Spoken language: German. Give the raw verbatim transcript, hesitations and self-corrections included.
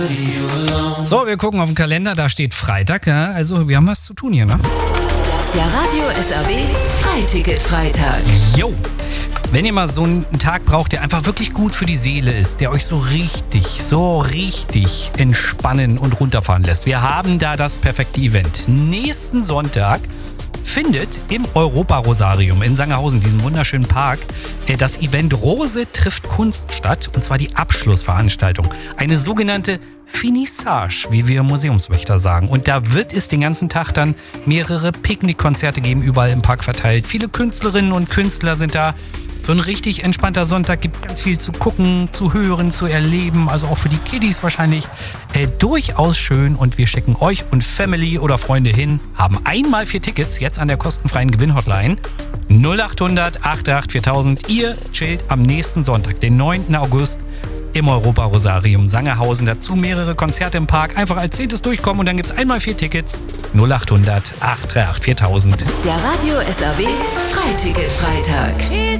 So, wir gucken auf den Kalender, da steht Freitag, ja? Also wir haben was zu tun hier, ne? Der Radio S R W Freiticket-Freitag. Jo! Wenn ihr mal so einen Tag braucht, der einfach wirklich gut für die Seele ist, der euch so richtig, so richtig entspannen und runterfahren lässt. Wir haben da das perfekte Event. Nächsten Sonntag findet im Europa-Rosarium in Sangerhausen, diesem wunderschönen Park, das Event Rose trifft Kunst statt, und zwar die Abschlussveranstaltung. Eine sogenannte Finissage, wie wir Museumswächter sagen. Und da wird es den ganzen Tag dann mehrere Picknickkonzerte geben, überall im Park verteilt. Viele Künstlerinnen und Künstler sind da. So ein richtig entspannter Sonntag, gibt ganz viel zu gucken, zu hören, zu erleben. Also auch für die Kiddies wahrscheinlich äh, durchaus schön. Und wir schicken euch und Family oder Freunde hin, haben einmal vier Tickets jetzt an der kostenfreien Gewinnhotline. null acht hundert achtundachtzig viertausend. Ihr chillt am nächsten Sonntag, den neunten August, im Europa-Rosarium Sangerhausen. Dazu mehrere Konzerte im Park. Einfach als zehntes durchkommen und dann gibt es einmal vier Tickets. null acht hundert achtundachtzig viertausend. Der Radio S R W Freiticket-Freitag.